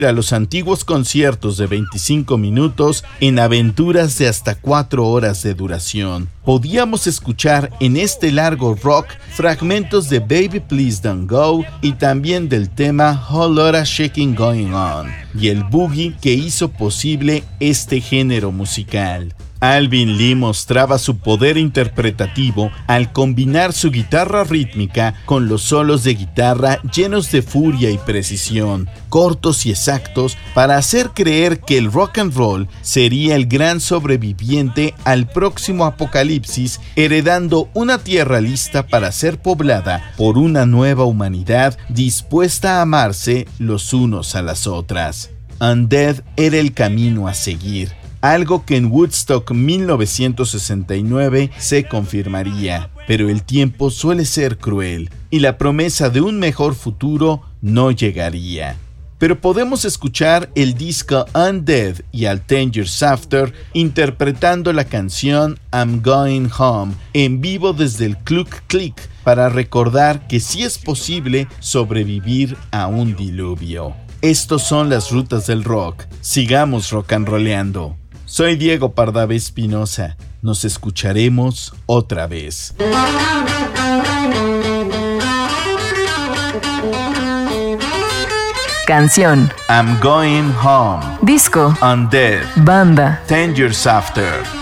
a los antiguos conciertos de 25 minutos en aventuras de hasta 4 horas de duración. Podíamos escuchar en este largo rock fragmentos de Baby Please Don't Go y también del tema Whole Lotta Shaking Going On y el boogie que hizo posible este género musical. Alvin Lee mostraba su poder interpretativo al combinar su guitarra rítmica con los solos de guitarra llenos de furia y precisión, cortos y exactos, para hacer creer que el rock and roll sería el gran sobreviviente al próximo apocalipsis, heredando una tierra lista para ser poblada por una nueva humanidad dispuesta a amarse los unos a las otras. Undead era el camino a seguir, algo que en Woodstock 1969 se confirmaría, pero el tiempo suele ser cruel y la promesa de un mejor futuro no llegaría. Pero podemos escuchar el disco Undead y al 10 Years After interpretando la canción I'm Going Home en vivo desde el Cluck Click para recordar que sí es posible sobrevivir a un diluvio. Estos son las rutas del rock. Sigamos rock and rolleando. Soy Diego Pardavé Espinosa. Nos escucharemos otra vez. Canción. I'm Going Home. Disco. Undead. Banda. 10 Years After.